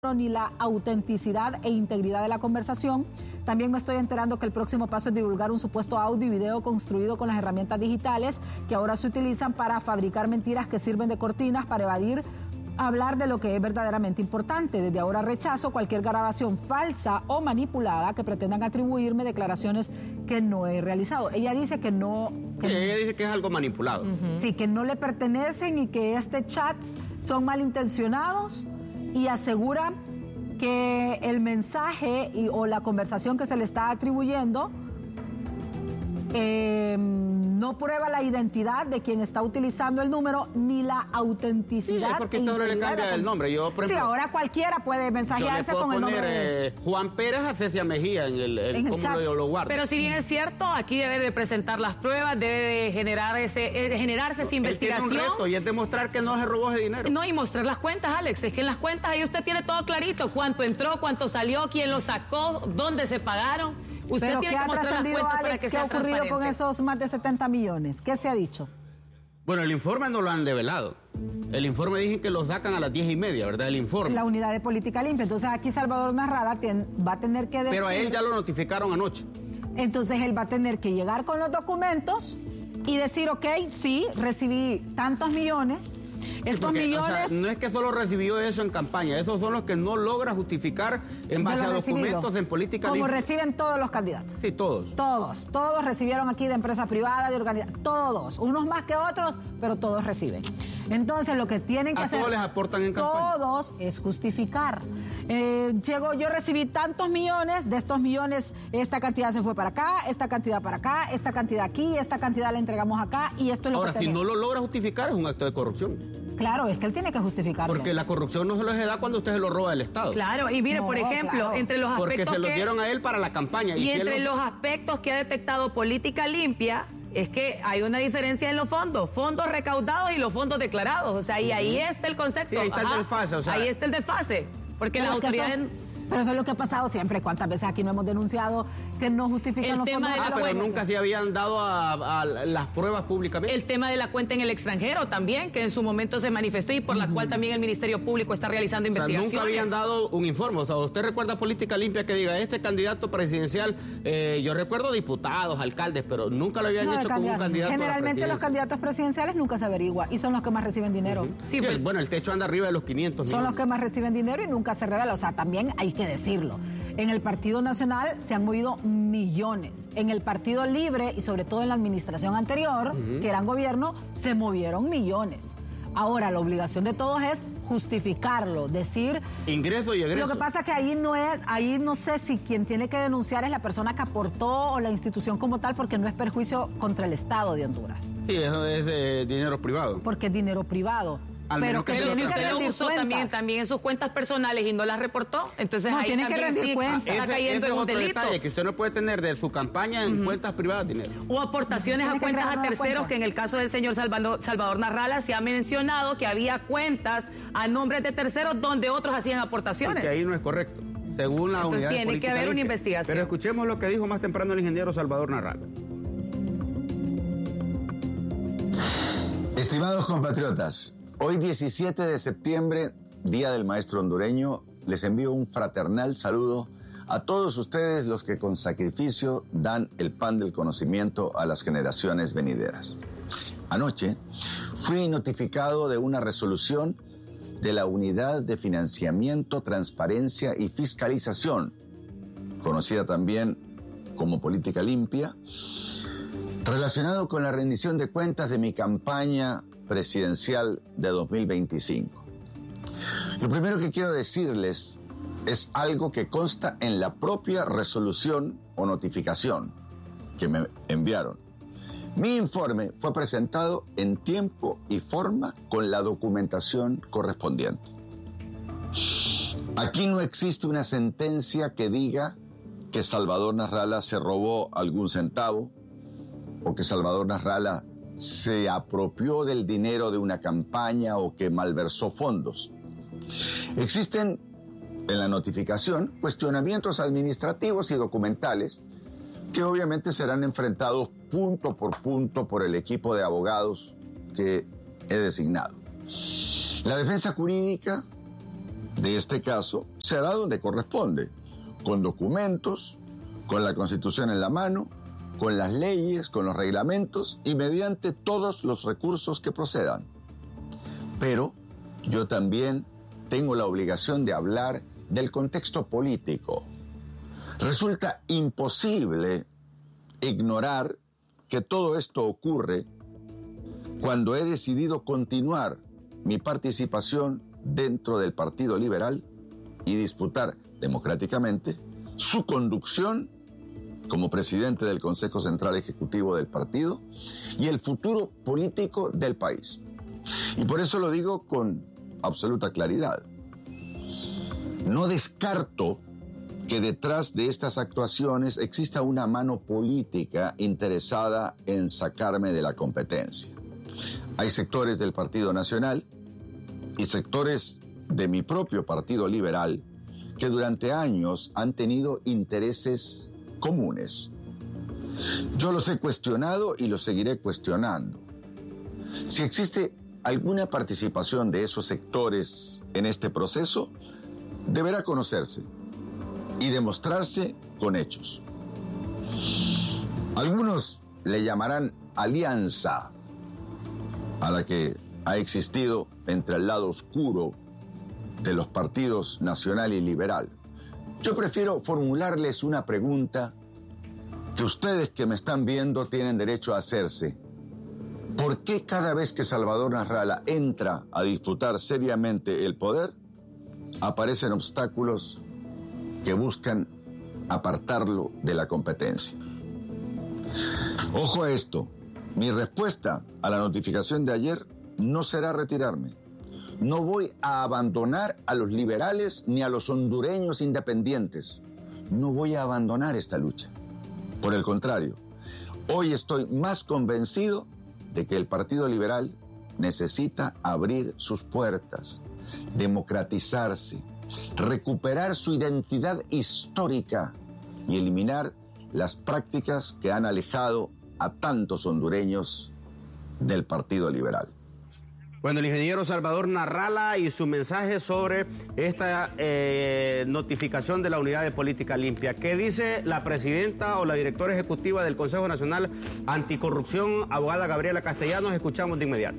ni la autenticidad e integridad de la conversación. También me estoy enterando que el próximo paso es divulgar un supuesto audio y video construido con las herramientas digitales que ahora se utilizan para fabricar mentiras que sirven de cortinas para evadir hablar de lo que es verdaderamente importante. Desde ahora rechazo cualquier grabación falsa o manipulada que pretendan atribuirme declaraciones que no he realizado. Ella dice que no... ella dice que es algo manipulado. Sí, que no le pertenecen y que chats son malintencionados, y asegura que el mensaje o la conversación que se le está atribuyendo no prueba la identidad de quien está utilizando el número ni la autenticidad. Sí, porque esto le cambia el nombre. Yo, por ejemplo, sí, ahora cualquiera puede mensajearse con el nombre de Juan Pérez a Cecia Mejía en el chat. Yo lo guardo. Pero si bien es cierto, aquí debe de presentar las pruebas, debe de generarse esa investigación. Tiene un reto y es demostrar que no se robó ese dinero. No, y mostrar las cuentas, Alex. Es que en las cuentas ahí usted tiene todo clarito. Cuánto entró, cuánto salió, quién lo sacó, dónde se pagaron. Usted Pero tiene ¿qué que ha mostrar las trascendido, cuentas Alex? para que ¿Qué sea ha ocurrido transparente con esos más de 70 millones? ¿Qué se ha dicho? Bueno, el informe no lo han develado. El informe dicen que lo sacan a las 10:30, ¿verdad? El informe. La unidad de política limpia. Entonces aquí Salvador Narrala va a tener que decir... Pero a él ya lo notificaron anoche. Entonces él va a tener que llegar con los documentos y decir, ok, sí, recibí tantos millones... Estos millones... O sea, no es que solo recibió eso en campaña, esos son los que no logra justificar en base a documentos en política limpia. Como reciben todos los candidatos. Sí, todos. Todos recibieron aquí de empresa privada, de organización, todos. Unos más que otros, pero todos reciben. Entonces lo que tienen que hacer... todos les aportan en campaña. Todos es justificar. Yo recibí tantos millones, de estos millones esta cantidad se fue para acá, esta cantidad para acá, esta cantidad aquí, esta cantidad la entregamos acá y esto es lo Ahora, que si tenemos. no lo logra justificar es un acto de corrupción. Claro, es que él tiene que justificarlo. Porque la corrupción no se lo da cuando usted se lo roba del Estado. Claro, y mire, por ejemplo, entre los aspectos porque se lo dieron a él para la campaña. Y entre los aspectos que ha detectado Política Limpia es que hay una diferencia en los fondos recaudados y los fondos declarados. O sea, y ahí está el concepto. Sí, ahí está el desfase. O sea, ahí está el desfase. Porque las autoridades... Pero eso es lo que ha pasado siempre. ¿Cuántas veces aquí no hemos denunciado que no justifican los fondos? Pero nunca se habían dado a las pruebas públicamente. El tema de la cuenta en el extranjero también, que en su momento se manifestó y por la cual también el Ministerio Público está realizando investigaciones. Nunca habían dado un informe. O sea, ¿usted recuerda Política Limpia que diga, este candidato presidencial, yo recuerdo diputados, alcaldes, pero nunca lo habían hecho como un candidato? Generalmente los candidatos presidenciales nunca se averigua y son los que más reciben dinero. Sí, bueno, el techo anda arriba de los 500 Son los que más reciben dinero y nunca se revela. O sea, también hay que decirlo. En el Partido Nacional se han movido millones. En el Partido Libre y sobre todo en la administración anterior, que eran gobierno, se movieron millones. Ahora, la obligación de todos es justificarlo, decir... ingreso y egreso. Lo que pasa es que ahí no sé si quien tiene que denunciar es la persona que aportó o la institución como tal, porque no es perjuicio contra el Estado de Honduras. Sí, eso es dinero privado. Porque es dinero privado. Pero si usted lo usó también en sus cuentas personales y no las reportó, entonces ahí tiene que rendir cuentas. Está cayendo en un delito. Detalle, que usted no puede tener de su campaña en cuentas privadas dinero. O aportaciones a cuentas a terceros, que en el caso del señor Salvador Narrala se ha mencionado que había cuentas a nombres de terceros donde otros hacían aportaciones. Porque ahí no es correcto, según la unidad de política limpia. Tiene que haber una investigación. Pero escuchemos lo que dijo más temprano el ingeniero Salvador Narrala. Estimados compatriotas, hoy 17 de septiembre, Día del Maestro Hondureño, les envío un fraternal saludo a todos ustedes los que con sacrificio dan el pan del conocimiento a las generaciones venideras. Anoche fui notificado de una resolución de la Unidad de Financiamiento, Transparencia y Fiscalización, conocida también como Política Limpia, relacionado con la rendición de cuentas de mi campaña presidencial de 2025. Lo primero que quiero decirles es algo que consta en la propia resolución o notificación que me enviaron. Mi informe fue presentado en tiempo y forma con la documentación correspondiente. Aquí no existe una sentencia que diga que Salvador Narrala se robó algún centavo o que Salvador Narrala se apropió del dinero de una campaña o que malversó fondos. Existen en la notificación cuestionamientos administrativos y documentales que obviamente serán enfrentados punto por el equipo de abogados que he designado. La defensa jurídica de este caso se hará donde corresponde, con documentos, con la Constitución en la mano, con las leyes, con los reglamentos y mediante todos los recursos que procedan. Pero yo también tengo la obligación de hablar del contexto político. Resulta imposible ignorar que todo esto ocurre cuando he decidido continuar mi participación dentro del Partido Liberal y disputar democráticamente su conducción como presidente del Consejo Central Ejecutivo del partido y el futuro político del país. Y por eso lo digo con absoluta claridad. No descarto que detrás de estas actuaciones exista una mano política interesada en sacarme de la competencia. Hay sectores del Partido Nacional y sectores de mi propio Partido Liberal que durante años han tenido intereses comunes. Yo los he cuestionado y los seguiré cuestionando. Si existe alguna participación de esos sectores en este proceso, deberá conocerse y demostrarse con hechos. Algunos le llamarán alianza a la que ha existido entre el lado oscuro de los partidos nacional y liberal. Yo prefiero formularles una pregunta que ustedes que me están viendo tienen derecho a hacerse. ¿Por qué cada vez que Salvador Narrala entra a disputar seriamente el poder, aparecen obstáculos que buscan apartarlo de la competencia? Ojo a esto, mi respuesta a la notificación de ayer no será retirarme. No voy a abandonar a los liberales ni a los hondureños independientes. No voy a abandonar esta lucha. Por el contrario, hoy estoy más convencido de que el Partido Liberal necesita abrir sus puertas, democratizarse, recuperar su identidad histórica y eliminar las prácticas que han alejado a tantos hondureños del Partido Liberal. Bueno, el ingeniero Salvador Narrala y su mensaje sobre esta notificación de la Unidad de Política Limpia. ¿Qué dice la presidenta o la directora ejecutiva del Consejo Nacional Anticorrupción, abogada Gabriela Castellanos? Escuchamos de inmediato.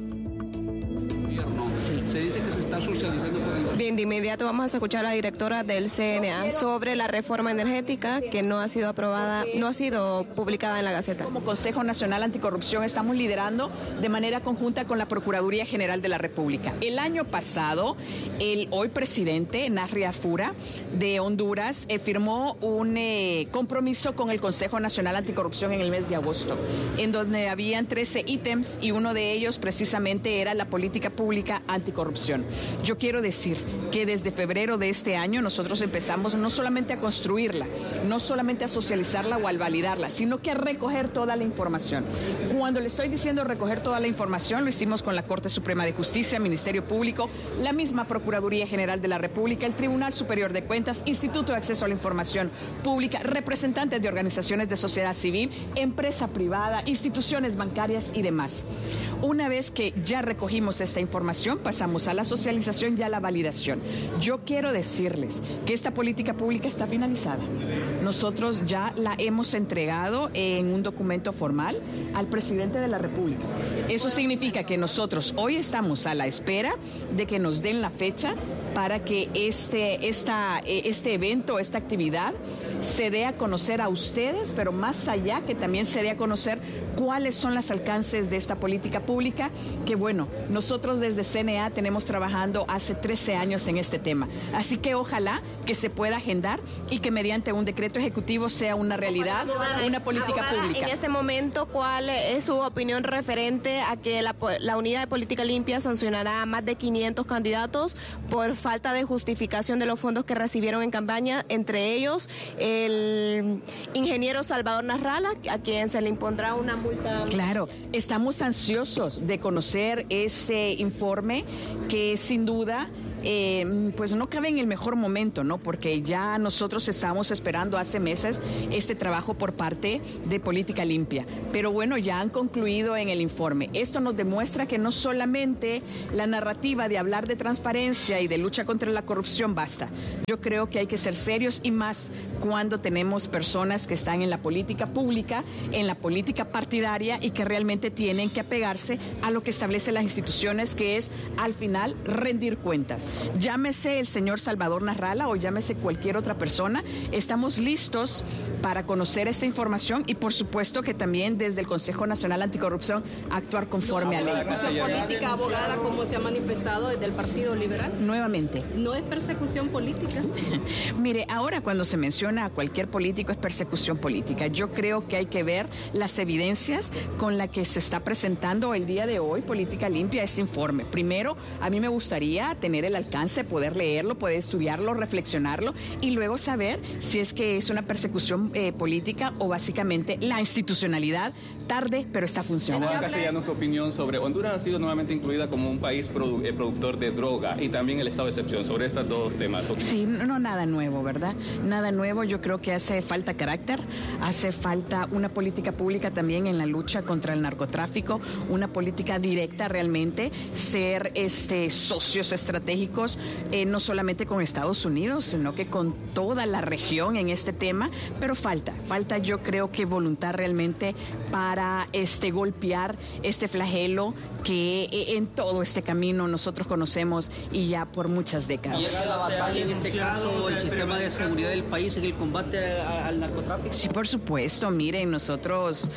Se dice que se está socializando. Bien, de inmediato vamos a escuchar a la directora del CNA sobre la reforma energética que no ha sido aprobada, no ha sido publicada en la Gaceta. Como Consejo Nacional Anticorrupción estamos liderando de manera conjunta con la Procuraduría General de la República. El año pasado, el hoy presidente Narri Afura de Honduras firmó un compromiso con el Consejo Nacional Anticorrupción en el mes de agosto, en donde habían 13 ítems y uno de ellos precisamente era la política pública anticorrupción. Yo quiero decir que desde febrero de este año nosotros empezamos no solamente a construirla, no solamente a socializarla o a validarla, sino que a recoger toda la información. Cuando le estoy diciendo recoger toda la información, lo hicimos con la Corte Suprema de Justicia, Ministerio Público, la misma Procuraduría General de la República, el Tribunal Superior de Cuentas, Instituto de Acceso a la Información Pública, representantes de organizaciones de sociedad civil, empresa privada, instituciones bancarias y demás. Una vez que ya recogimos esta información, pasamos a la socialización y a la validación. Yo quiero decirles que esta política pública está finalizada. Nosotros ya la hemos entregado en un documento formal al presidente de la República. Eso significa que nosotros hoy estamos a la espera de que nos den la fecha para que este evento, esta actividad, se dé a conocer a ustedes, pero más allá que también se dé a conocer cuáles son los alcances de esta política pública, que bueno, nosotros desde CNA tenemos trabajando hace 13 años en este tema. Así que ojalá que se pueda agendar y que mediante un decreto ejecutivo sea una realidad, una política pública. En este momento, ¿cuál es su opinión referente a que la Unidad de Política Limpia sancionará a más de 500 candidatos por falta de justificación de los fondos que recibieron en campaña, entre ellos el ingeniero Salvador Narrala, a quien se le impondrá una multa? Claro, estamos ansiosos de conocer ese informe que sin duda pues no cabe en el mejor momento, ¿no? Porque ya nosotros estamos esperando hace meses este trabajo por parte de Política Limpia. Pero bueno, ya han concluido en el informe. Esto nos demuestra que no solamente la narrativa de hablar de transparencia y de lucha contra la corrupción basta. Yo creo que hay que ser serios y más cuando tenemos personas que están en la política pública, en la política partidaria y que realmente tienen que apegarse a lo que establecen las instituciones, que es al final rendir cuentas. Llámese el señor Salvador Narrala o llámese cualquier otra persona, estamos listos para conocer esta información y por supuesto que también desde el Consejo Nacional Anticorrupción actuar conforme a ley. ¿No es persecución política, abogada, como se ha manifestado desde el Partido Liberal? Nuevamente. ¿No es persecución política? Mire, ahora cuando se menciona a cualquier político es persecución política. Yo creo que hay que ver las evidencias con las que se está presentando el día de hoy Política Limpia este informe. Primero, a mí me gustaría tener el alcance, poder leerlo, poder estudiarlo, reflexionarlo y luego saber si es que es una persecución política o básicamente la institucionalidad tarde, pero está funcionando. Juan Castellanos, su opinión sobre Honduras ha sido nuevamente incluida como un país productor de droga y también el estado de excepción sobre estos dos temas. Sí, no nada nuevo, ¿verdad? Nada nuevo. Yo creo que hace falta carácter, hace falta una política pública también en la lucha contra el narcotráfico, una política directa realmente, ser socios estratégicos, no solamente con Estados Unidos, sino que con toda la región en este tema, pero falta yo creo que voluntad realmente para golpear este flagelo que en todo este camino nosotros conocemos y ya por muchas décadas. ¿Llega la batalla en este caso el sistema de seguridad del país en el combate al narcotráfico? Sí, por supuesto. Miren, nosotros,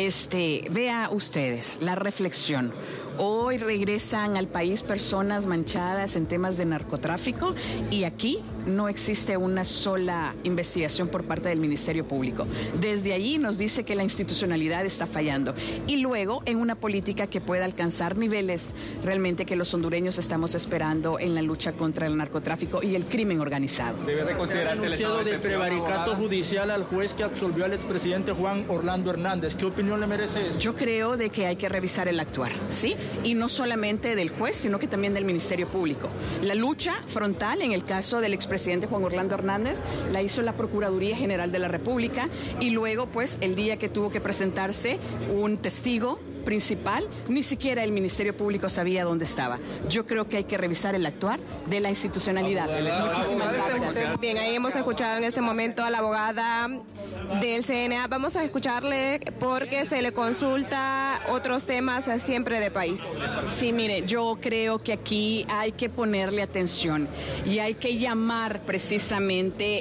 vea ustedes la reflexión. Hoy regresan al país personas manchadas en temas de narcotráfico y aquí no existe una sola investigación por parte del Ministerio Público. Desde allí nos dice que la institucionalidad está fallando y luego en una política que pueda alcanzar niveles realmente que los hondureños estamos esperando en la lucha contra el narcotráfico y el crimen organizado. Debe reconsiderarse el estado de prevaricato judicial al juez que absolvió al expresidente Juan Orlando Hernández. ¿Qué opinión le merece eso? Yo creo de que hay que revisar el actuar, ¿sí? Y no solamente del juez, sino que también del Ministerio Público. La lucha frontal en el caso del expresidente Juan Orlando Hernández la hizo la Procuraduría General de la República y luego, pues, el día que tuvo que presentarse un testigo principal, ni siquiera el Ministerio Público sabía dónde estaba. Yo creo que hay que revisar el actuar de la institucionalidad. Muchísimas gracias. Bien, ahí hemos escuchado en este momento a la abogada del CNA. Vamos a escucharle porque se le consulta otros temas siempre de país. Sí, mire, yo creo que aquí hay que ponerle atención y hay que llamar precisamente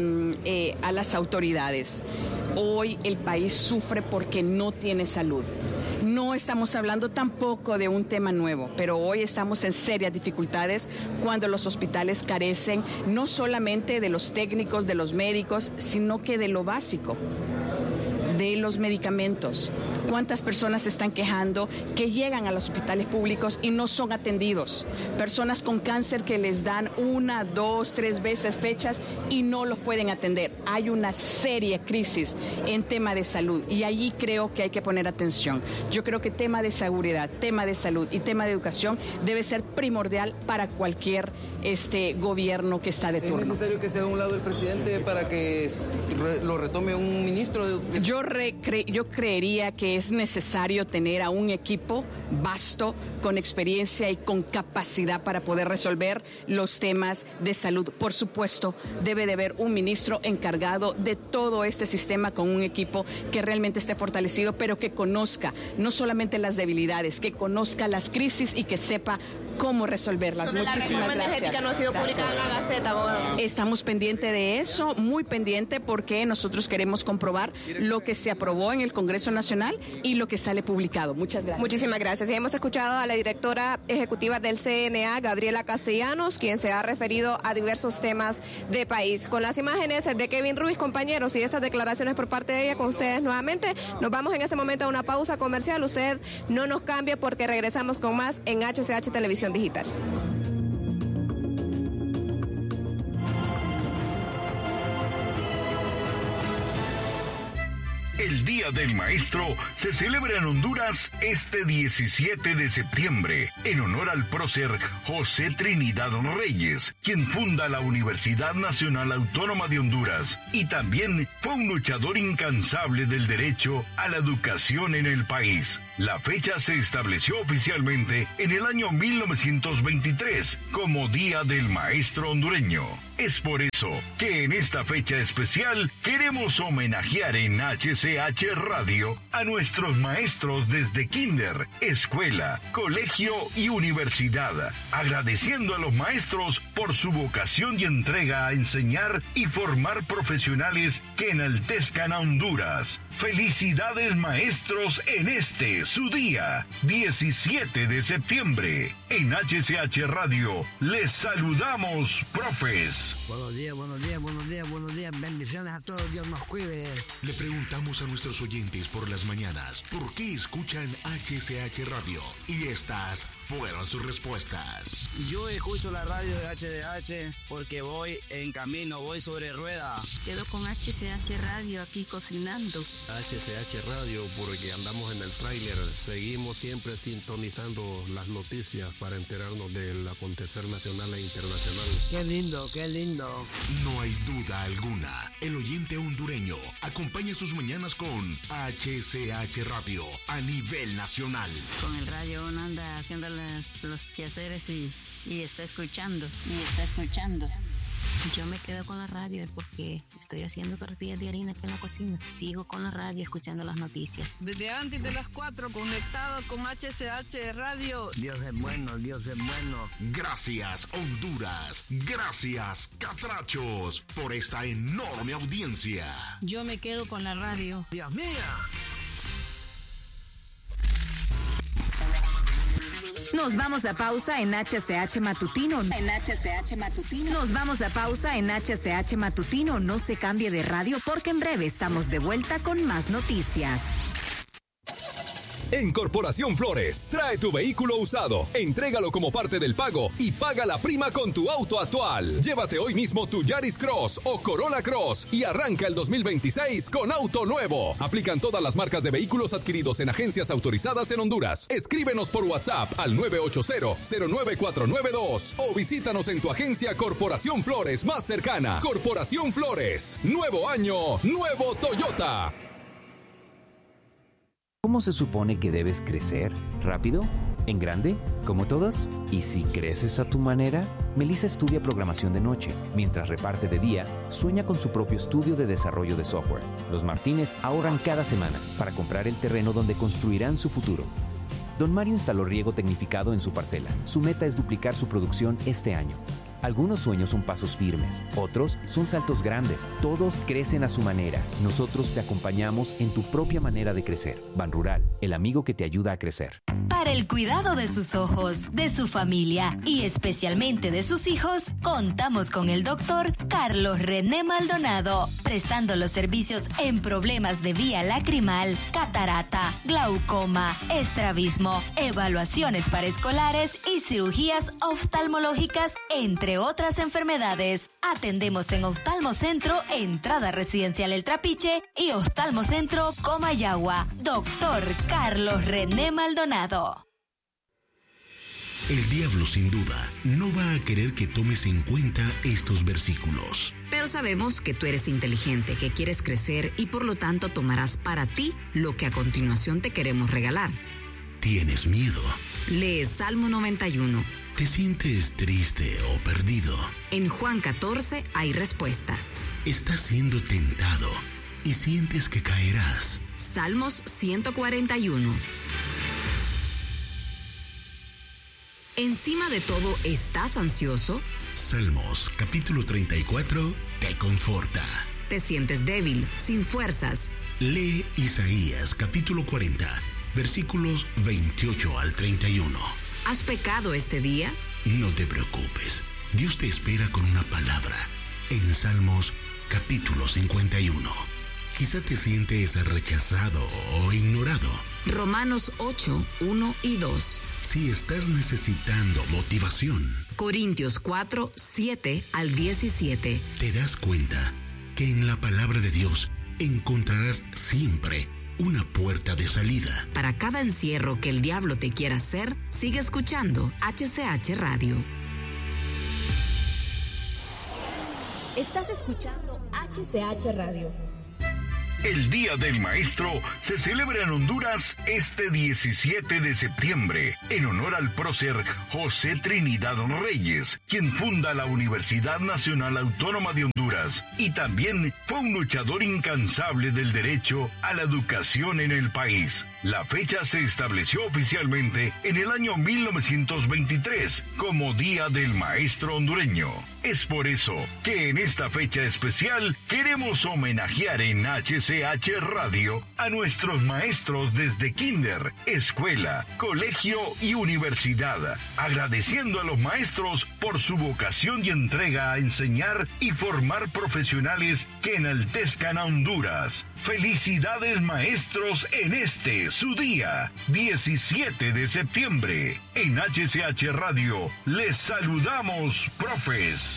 a las autoridades. Hoy el país sufre porque no tiene salud. No estamos hablando tampoco de un tema nuevo, pero hoy estamos en serias dificultades cuando los hospitales carecen no solamente de los técnicos, de los médicos, sino que de lo básico, de los medicamentos. ¿Cuántas personas se están quejando que llegan a los hospitales públicos y no son atendidos? Personas con cáncer que les dan 1, 2, 3 veces fechas y no los pueden atender. Hay una seria crisis en tema de salud y allí creo que hay que poner atención. Yo creo que tema de seguridad, tema de salud y tema de educación debe ser primordial para cualquier gobierno que está de turno. ¿Es necesario que sea de un lado el presidente para que lo retome un ministro? Yo creería que es necesario tener a un equipo vasto, con experiencia y con capacidad para poder resolver los temas de salud. Por supuesto, debe de haber un ministro encargado de todo este sistema con un equipo que realmente esté fortalecido, pero que conozca no solamente las debilidades, que conozca las crisis y que sepa cómo resolverlas. Muchísimas gracias. No ha sido publicada en la Gaceta, abogado. Estamos pendientes de eso, muy pendiente, porque nosotros queremos comprobar lo que se aprobó en el Congreso Nacional y lo que sale publicado. Muchas gracias. Muchísimas gracias. Y hemos escuchado a la directora ejecutiva del CNA, Gabriela Castellanos, quien se ha referido a diversos temas de país. Con las imágenes de Kevin Ruiz, compañeros, y estas declaraciones por parte de ella con ustedes nuevamente, nos vamos en este momento a una pausa comercial. Usted no nos cambie porque regresamos con más en HCH Televisión Digital. El Día del Maestro se celebra en Honduras este 17 de septiembre, en honor al prócer José Trinidad Reyes, quien funda la Universidad Nacional Autónoma de Honduras, y también fue un luchador incansable del derecho a la educación en el país. La fecha se estableció oficialmente en el año 1923 como Día del Maestro hondureño. Es por eso que en esta fecha especial queremos homenajear en HCH Radio a nuestros maestros desde kinder, escuela, colegio y universidad, agradeciendo a los maestros por su vocación y entrega a enseñar y formar profesionales que enaltezcan a Honduras. Felicidades, maestros, en este su día, 17 de septiembre. En HCH Radio les saludamos, profes. Buenos días, buenos días, buenos días, buenos días. Bendiciones a todos, Dios nos cuide. Le preguntamos a nuestros oyentes por las mañanas por qué escuchan HCH Radio, y estas fueron sus respuestas. Yo escucho la radio de HCH porque voy en camino, voy sobre rueda. Quedo con HCH Radio aquí cocinando. HCH Radio porque andamos en el tráiler, seguimos siempre sintonizando las noticias para enterarnos del acontecer nacional e internacional. Qué lindo, qué lindo. No hay duda alguna, el oyente hondureño acompaña sus mañanas con HCH Radio a nivel nacional. Con el radio uno anda haciendo los quehaceres y está escuchando. Yo me quedo con la radio porque estoy haciendo tortillas de harina en la cocina. Sigo con la radio escuchando las noticias. Desde antes de las 4 conectado con HCH Radio. Dios es bueno, Dios es bueno. Gracias, Honduras. Gracias, Catrachos, por esta enorme audiencia. Yo me quedo con la radio. Dios mío. Nos vamos a pausa en HCH Matutino. Nos vamos a pausa en HCH Matutino. No se cambie de radio porque en breve estamos de vuelta con más noticias. En Corporación Flores, trae tu vehículo usado, entrégalo como parte del pago y paga la prima con tu auto actual. Llévate hoy mismo tu Yaris Cross o Corolla Cross y arranca el 2026 con auto nuevo. Aplican todas las marcas de vehículos adquiridos en agencias autorizadas en Honduras. Escríbenos por WhatsApp al 980-094992 o visítanos en tu agencia Corporación Flores más cercana. Corporación Flores, nuevo año, nuevo Toyota. ¿Cómo se supone que debes crecer? ¿Rápido? ¿En grande? ¿Como todos? ¿Y si creces a tu manera? Melissa estudia programación de noche. Mientras reparte de día, sueña con su propio estudio de desarrollo de software. Los Martínez ahorran cada semana para comprar el terreno donde construirán su futuro. Don Mario instaló riego tecnificado en su parcela. Su meta es duplicar su producción este año. Algunos sueños son pasos firmes, otros son saltos grandes. Todos crecen a su manera. Nosotros te acompañamos en tu propia manera de crecer. Banrural, el amigo que te ayuda a crecer. Para el cuidado de sus ojos, de su familia y especialmente de sus hijos, contamos con el doctor Carlos René Maldonado, prestando los servicios en problemas de vía lacrimal, catarata, glaucoma, estrabismo, evaluaciones para escolares y cirugías oftalmológicas, entre otras enfermedades. Atendemos en Oftalmocentro, entrada residencial El Trapiche, y Oftalmocentro Comayagua. Doctor Carlos René Maldonado. El diablo, sin duda, no va a querer que tomes en cuenta estos versículos. Pero sabemos que tú eres inteligente, que quieres crecer y por lo tanto tomarás para ti lo que a continuación te queremos regalar. ¿Tienes miedo? Lee Salmo 91. ¿Te sientes triste o perdido? En Juan 14 hay respuestas. ¿Estás siendo tentado y sientes que caerás? Salmos 141. Encima de todo, ¿estás ansioso? Salmos capítulo 34 te conforta. ¿Te sientes débil, sin fuerzas? Lee Isaías capítulo 40, versículos 28 al 31. ¿Has pecado este día? No te preocupes, Dios te espera con una palabra. En Salmos capítulo 51. Quizá te sientes rechazado o ignorado. Romanos 8, 1 y 2. Si estás necesitando motivación. Corintios 4, 7 al 17. Te das cuenta que en la palabra de Dios encontrarás siempre una puerta de salida. Para cada encierro que el diablo te quiera hacer, sigue escuchando HCH Radio. Estás escuchando HCH Radio. El Día del Maestro se celebra en Honduras este 17 de septiembre, en honor al prócer José Trinidad Reyes, quien funda la Universidad Nacional Autónoma de Honduras y también fue un luchador incansable del derecho a la educación en el país. La fecha se estableció oficialmente en el año 1923 como Día del Maestro Hondureño. Es por eso que en esta fecha especial queremos homenajear en HCH Radio a nuestros maestros desde kinder, escuela, colegio y universidad, agradeciendo a los maestros por su vocación y entrega a enseñar y formar profesionales que enaltezcan a Honduras. Felicidades maestros en este su día, 17 de septiembre. En HCH Radio les saludamos, profes.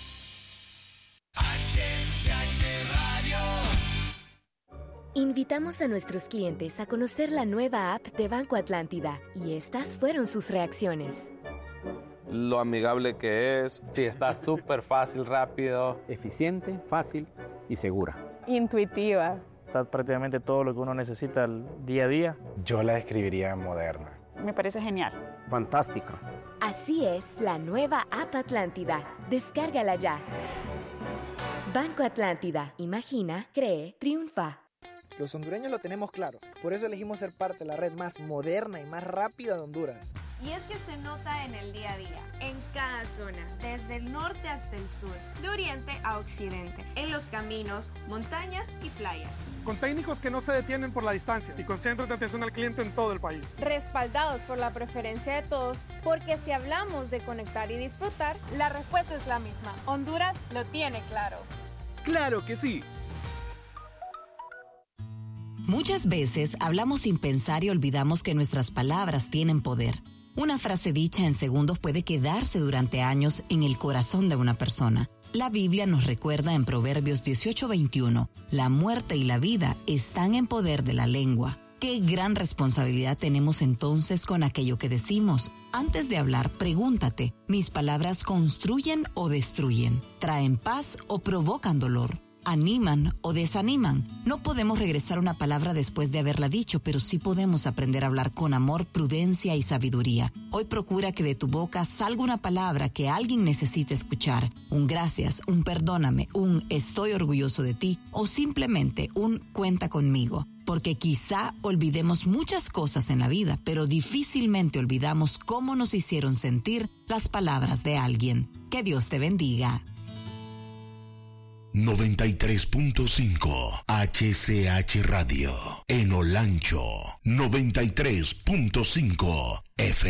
Invitamos a nuestros clientes a conocer la nueva app de Banco Atlántida y estas fueron sus reacciones. Lo amigable que es. Sí, está súper fácil, rápido, eficiente, fácil y segura. Intuitiva. Está prácticamente todo lo que uno necesita el día a día. Yo la describiría moderna. Me parece genial. Fantástico. Así es la nueva app Atlántida. Descárgala ya. Banco Atlántida. Imagina, cree, triunfa. Los hondureños lo tenemos claro. Por eso elegimos ser parte de la red más moderna y más rápida de Honduras. Y es que se nota en el día a día, en cada zona, desde el norte hasta el sur, de oriente a occidente, en los caminos, montañas y playas. Con técnicos que no se detienen por la distancia y con centros de atención al cliente en todo el país. Respaldados por la preferencia de todos, porque si hablamos de conectar y disfrutar, la respuesta es la misma. Honduras lo tiene claro. ¡Claro que sí! Muchas veces hablamos sin pensar y olvidamos que nuestras palabras tienen poder. Una frase dicha en segundos puede quedarse durante años en el corazón de una persona. La Biblia nos recuerda en Proverbios 18:21, la muerte y la vida están en poder de la lengua. ¿Qué gran responsabilidad tenemos entonces con aquello que decimos? Antes de hablar, pregúntate, ¿mis palabras construyen o destruyen? ¿Traen paz o provocan dolor? ¿Animan o desaniman? No podemos regresar una palabra después de haberla dicho, pero sí podemos aprender a hablar con amor, prudencia y sabiduría. Hoy procura que de tu boca salga una palabra que alguien necesite escuchar. Un gracias, un perdóname, un estoy orgulloso de ti o simplemente un cuenta conmigo. Porque quizá olvidemos muchas cosas en la vida, pero difícilmente olvidamos cómo nos hicieron sentir las palabras de alguien. Que Dios te bendiga. 93.5 HCH Radio en Olancho, 93.5 FM.